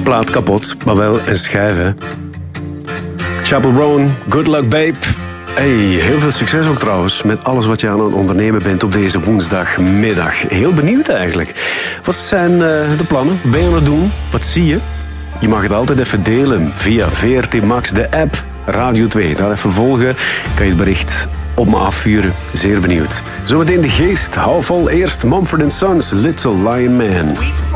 plaat kapot, maar wel een schijf, hè. Chappell Roan, Good Luck Babe. Hey, heel veel succes ook trouwens met alles wat je aan het ondernemen bent op deze woensdagmiddag. Heel benieuwd eigenlijk. Wat zijn de plannen? Wat ben je aan het doen? Wat zie je? Je mag het altijd even delen via VRT Max, de app Radio 2. Daar even volgen, kan je het bericht op me afvuren. Zeer benieuwd. Zometeen de geest. Hou vol. Eerst Mumford & Sons, Little Lion Man.